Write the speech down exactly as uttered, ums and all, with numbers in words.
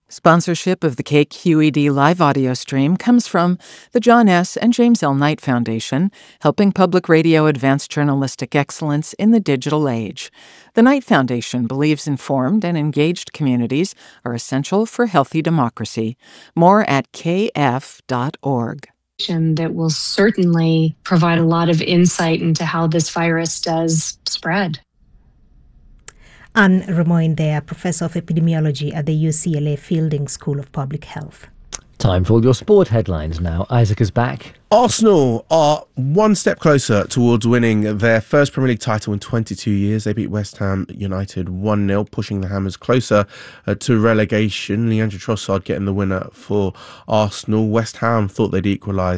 Sponsorship of the K Q E D live audio stream comes from the John S. and James L. Knight Foundation, helping public radio advance journalistic excellence in the digital age. The Knight Foundation believes informed and engaged communities are essential for healthy democracy. More at k f dot org. That will certainly provide a lot of insight into how this virus does spread. Anne Remoyne there, Professor of Epidemiology at the U C L A Fielding School of Public Health. Time for all your sport headlines now. Isaac is back. Arsenal are one step closer towards winning their first Premier League title in twenty-two years. They beat West Ham United one nil, pushing the Hammers closer uh, to relegation. Leandro Trossard getting the winner for Arsenal. West Ham thought they'd equalise